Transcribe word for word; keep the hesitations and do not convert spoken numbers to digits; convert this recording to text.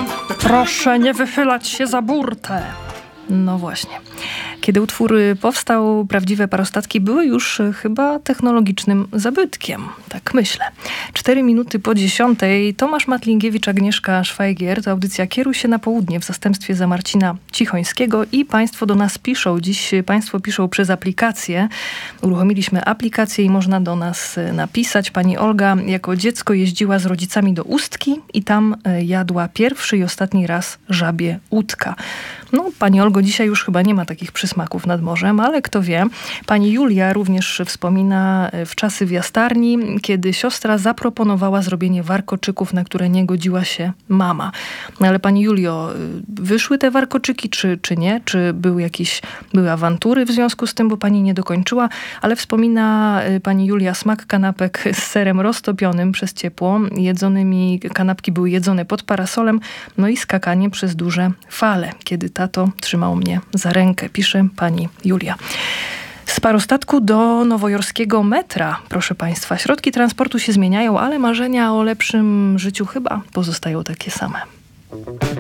Proszę nie wychylać się za burtę. No właśnie. Kiedy utwór powstał, prawdziwe parostatki były już chyba technologicznym zabytkiem. Tak myślę. Cztery minuty po dziesiątej. Tomasz Matlingiewicz, Agnieszka Szwajgier. To audycja Kieruj się na południe w zastępstwie za Marcina Cichońskiego. I państwo do nas piszą. Dziś państwo piszą przez aplikację. Uruchomiliśmy aplikację i można do nas napisać. Pani Olga jako dziecko jeździła z rodzicami do Ustki i tam jadła pierwszy i ostatni raz żabie udka. No, pani Olgo, dzisiaj już chyba nie ma takich przysmaków nad morzem, ale kto wie. Pani Julia również wspomina w czasy w jastarni, kiedy siostra zaproponowała zrobienie warkoczyków, na które nie godziła się mama. No ale pani Julio, wyszły te warkoczyki, czy, czy nie? Czy był jakiś, były awantury w związku z tym, bo pani nie dokończyła? Ale wspomina pani Julia smak kanapek z serem roztopionym przez ciepło. Jedzonymi, kanapki były jedzone pod parasolem, no i skakanie przez duże fale, kiedy tato trzymał mnie za rękę, pisze pani Julia. Z parostatku do nowojorskiego metra, proszę państwa. Środki transportu się zmieniają, ale marzenia o lepszym życiu chyba pozostają takie same.